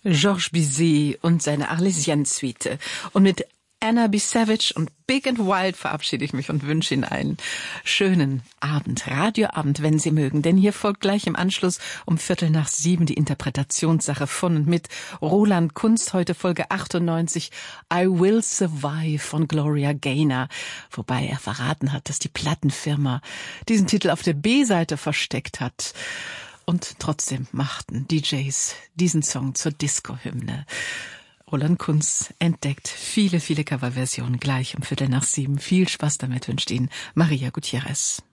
Georges Bizet und seine Arlésienne-Suite. Und mit Anna B. Savage und Big and Wild verabschiede ich mich und wünsche Ihnen einen schönen Abend, Radioabend, wenn Sie mögen. Denn hier folgt gleich im Anschluss um 6:15 die Interpretationssache von und mit Roland Kunz. Heute Folge 98, I Will Survive von Gloria Gaynor. Wobei er verraten hat, dass die Plattenfirma diesen Titel auf der B-Seite versteckt hat. Und trotzdem machten DJs diesen Song zur Disco-Hymne. Roland Kunz entdeckt viele Coverversionen gleich um 6:15. Viel Spaß damit wünscht Ihnen Maria Gutierrez.